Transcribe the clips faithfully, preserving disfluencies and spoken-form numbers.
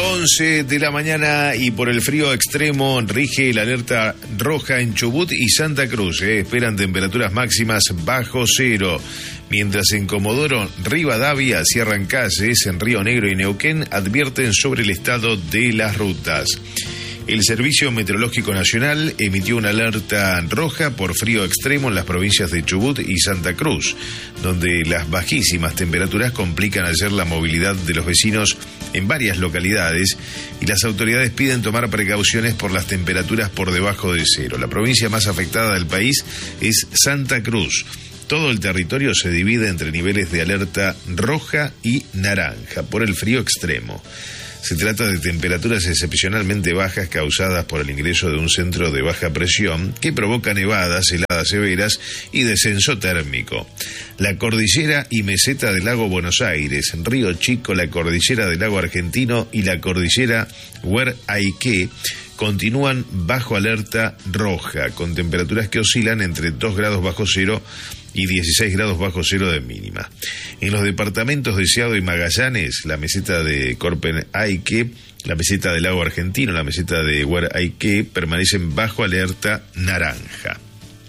once de la mañana y por el frío extremo rige la alerta roja en Chubut y Santa Cruz. Eh. Esperan temperaturas máximas bajo cero. Mientras en Comodoro, Rivadavia, cierran calles, en Río Negro y Neuquén advierten sobre el estado de las rutas. El Servicio Meteorológico Nacional emitió una alerta roja por frío extremo en las provincias de Chubut y Santa Cruz, donde las bajísimas temperaturas complican ayer la movilidad de los vecinos en varias localidades y las autoridades piden tomar precauciones por las temperaturas por debajo de cero. La provincia más afectada del país es Santa Cruz. Todo el territorio se divide entre niveles de alerta roja y naranja por el frío extremo. Se trata de temperaturas excepcionalmente bajas causadas por el ingreso de un centro de baja presión que provoca nevadas, heladas severas y descenso térmico. La cordillera y meseta del lago Buenos Aires, Río Chico, la cordillera del lago Argentino y la cordillera Huer-Aiqué continúan bajo alerta roja, con temperaturas que oscilan entre dos grados bajo cero y dieciséis grados bajo cero de mínima. En los departamentos de Seado y Magallanes, la meseta de Corpen-Aique, la meseta del lago Argentino, la meseta de Huer-Aiqué permanecen bajo alerta naranja.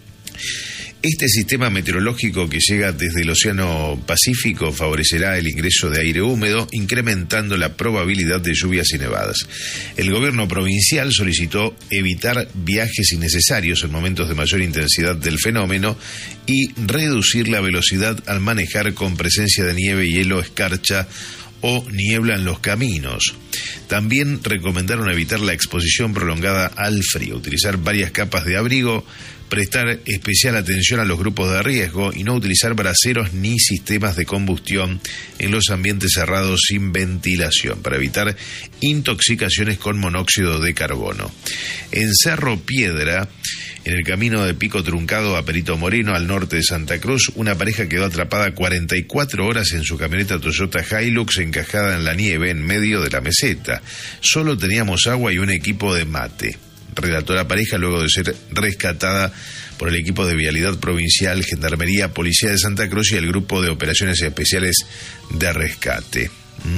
Este sistema meteorológico que llega desde el Océano Pacífico favorecerá el ingreso de aire húmedo, incrementando la probabilidad de lluvias y nevadas. El gobierno provincial solicitó evitar viajes innecesarios en momentos de mayor intensidad del fenómeno y reducir la velocidad al manejar con presencia de nieve, hielo, escarcha o niebla en los caminos. También recomendaron evitar la exposición prolongada al frío, utilizar varias capas de abrigo, prestar especial atención a los grupos de riesgo y no utilizar braseros ni sistemas de combustión en los ambientes cerrados sin ventilación para evitar intoxicaciones con monóxido de carbono. En Cerro Piedra, en el camino de Pico Truncado a Perito Moreno, al norte de Santa Cruz, una pareja quedó atrapada cuarenta y cuatro horas en su camioneta Toyota Hilux encajada en la nieve en medio de la meseta. Solo teníamos agua y un equipo de mate, relató la pareja luego de ser rescatada por el equipo de Vialidad Provincial, Gendarmería, Policía de Santa Cruz y el Grupo de Operaciones Especiales de Rescate.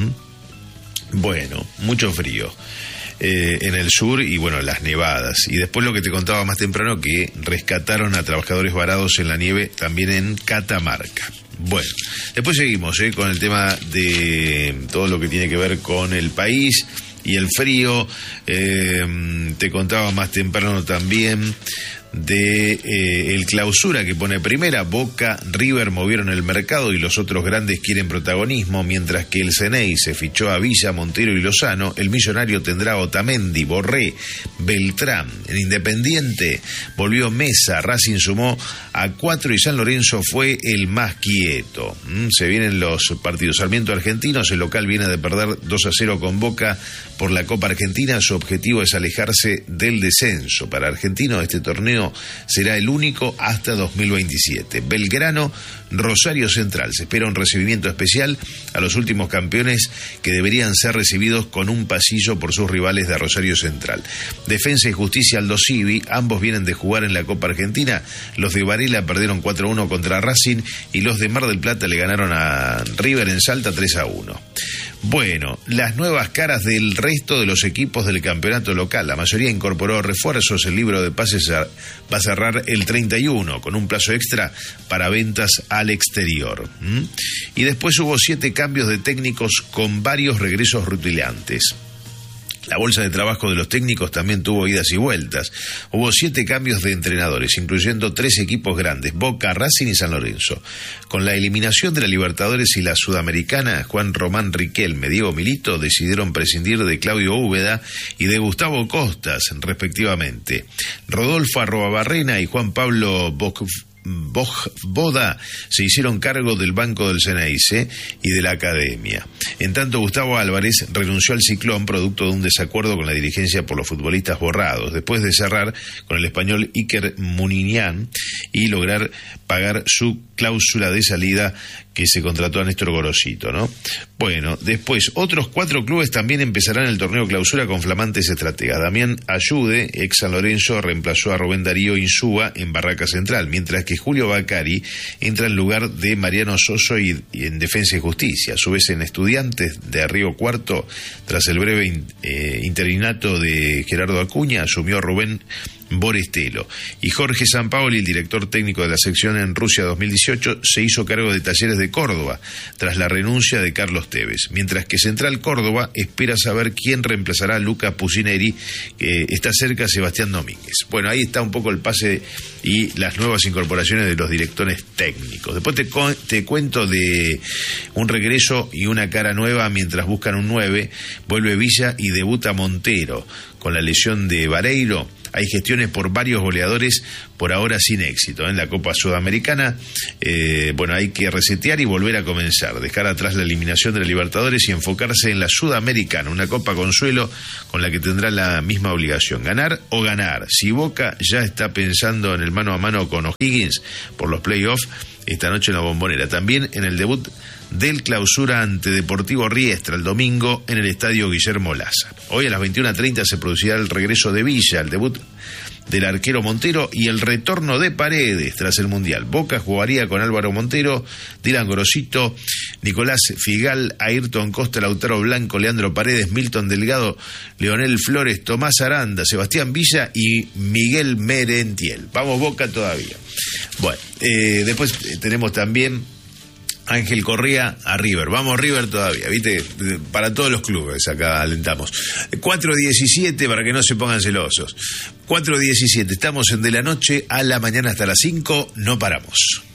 ¿Mm? Bueno, mucho frío eh, en el sur y bueno, las nevadas. Y después lo que te contaba más temprano, que rescataron a trabajadores varados en la nieve también en Catamarca. Bueno, después seguimos eh, con el tema de todo lo que tiene que ver con el país y el frío. Eh, te contaba más temprano también de eh, el clausura que pone primera. Boca, River movieron el mercado y los otros grandes quieren protagonismo, mientras que el Ceney se fichó a Villa, Montero y Lozano. El Millonario tendrá a Otamendi, Borré, Beltrán. En Independiente volvió Mesa, Racing sumó a cuatro y San Lorenzo fue el más quieto. Mm, se vienen los partidos. Sarmiento Argentinos, el local viene de perder dos a cero con Boca por la Copa Argentina. Su objetivo es alejarse del descenso. Para Argentino este torneo será el único hasta dos mil veintisiete. Belgrano, Rosario Central. Se espera un recibimiento especial a los últimos campeones que deberían ser recibidos con un pasillo por sus rivales de Rosario Central. Defensa y Justicia, Aldo Civi, ambos vienen de jugar en la Copa Argentina. Los de Varela perdieron cuatro a uno contra Racing y los de Mar del Plata le ganaron a River en Salta tres a uno. Bueno, las nuevas caras del resto de los equipos del campeonato local. La mayoría incorporó refuerzos. El libro de pases va a cerrar el treinta y uno con un plazo extra para ventas al exterior. ¿Mm? Y después hubo siete cambios de técnicos con varios regresos rutilantes. La bolsa de trabajo de los técnicos también tuvo idas y vueltas. Hubo siete cambios de entrenadores, incluyendo tres equipos grandes, Boca, Racing y San Lorenzo. Con la eliminación de la Libertadores y la Sudamericana, Juan Román Riquelme, Diego Milito decidieron prescindir de Claudio Úbeda y de Gustavo Costas, respectivamente. Rodolfo Arrobabarrena y Juan Pablo Boc Boda se hicieron cargo del banco del Ceneice y de la academia. En tanto, Gustavo Álvarez renunció al Ciclón producto de un desacuerdo con la dirigencia por los futbolistas borrados, después de cerrar con el español Iker Muniñán y lograr pagar su cláusula de salida que se contrató a Néstor Gorosito, ¿no? Bueno, después, otros cuatro clubes también empezarán el torneo clausura con flamantes estrategas. Damián Ayude, ex San Lorenzo, reemplazó a Rubén Darío Insúa en Barraca Central, mientras que Julio Bacari entra en lugar de Mariano Soso y, y en Defensa y Justicia. A su vez, en Estudiantes de Río Cuarto, tras el breve in, eh, interinato de Gerardo Acuña, asumió Rubén Borestelo. Y Jorge Sampaoli, el director técnico de la sección en Rusia dos mil dieciocho, se hizo cargo de Talleres de Córdoba tras la renuncia de Carlos Tevez, mientras que Central Córdoba espera saber quién reemplazará a Luca Pusineri, que está cerca Sebastián Domínguez. Bueno, ahí está un poco el pase y las nuevas incorporaciones de los directores técnicos. Después te, te cuento de un regreso y una cara nueva mientras buscan un nueve. Vuelve Villa y debuta Montero con la lesión de Vareiro. Hay gestiones por varios goleadores, por ahora sin éxito. En la Copa Sudamericana, eh, bueno, hay que resetear y volver a comenzar, dejar atrás la eliminación de la Libertadores y enfocarse en la Sudamericana, una Copa Consuelo con la que tendrá la misma obligación, ganar o ganar. Si Boca ya está pensando en el mano a mano con O'Higgins por los playoffs esta noche en la Bombonera, también en el debut del clausura ante Deportivo Riestra el domingo en el estadio Guillermo Laza. Hoy a las veintiuna treinta se producirá el regreso de Villa, el debut del arquero Montero y el retorno de Paredes tras el Mundial. Boca jugaría con Álvaro Montero, Dylan Gorosito, Nicolás Figal, Ayrton Costa, Lautaro Blanco, Leandro Paredes, Milton Delgado, Leonel Flores, Tomás Aranda, Sebastián Villa y Miguel Merentiel. Vamos Boca todavía. Bueno, eh, después tenemos también Ángel Correa a River. Vamos River todavía, ¿viste? Para todos los clubes acá alentamos. cuatro diecisiete para que no se pongan celosos. cuatro diecisiete, estamos en De la Noche a la mañana hasta las cinco, no paramos.